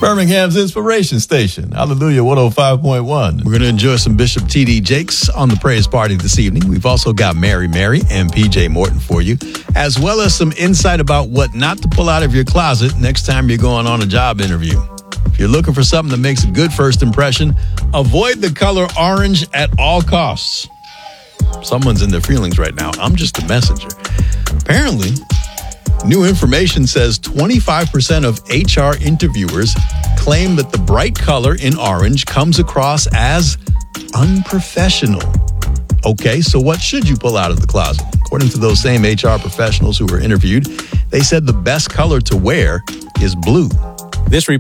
Birmingham's Inspiration Station. Hallelujah 105.1. We're going to enjoy some Bishop T.D. Jakes on the praise party this evening. We've also got Mary and P.J. Morton for you, as well as some insight about what not to pull out of your closet next time you're going on a job interview. If you're looking for something that makes a good first impression, avoid the color orange at all costs. Someone's in their feelings right now. I'm just a messenger. Apparently, new information says 25% of HR interviewers claim that the bright color in orange comes across as unprofessional. Okay, so what should you pull out of the closet? According to those same HR professionals who were interviewed, they said the best color to wear is blue. This report